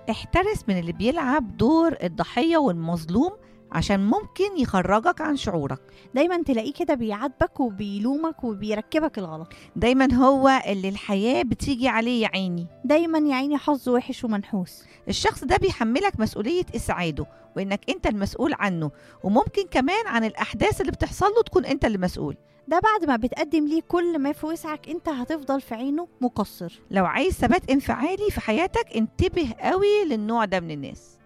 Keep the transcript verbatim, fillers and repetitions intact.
احترس من اللي بيلعب دور الضحية والمظلوم عشان ممكن يخرجك عن شعورك. دايما تلاقيه كده بيعاتبك وبيلومك وبيركبك الغلط. دايما هو اللي الحياة بتيجي عليه يا عيني. دايما يا عيني حظه وحش ومنحوس. الشخص ده بيحملك مسؤولية إسعاده وإنك أنت المسؤول عنه، وممكن كمان عن الأحداث اللي بتحصل له تكون أنت اللي مسؤول. ده بعد ما بتقدم ليه كل ما في وسعك، انت هتفضل في عينه مقصر. لو عايز ثبات انفعالي في حياتك انتبه قوي للنوع ده من الناس.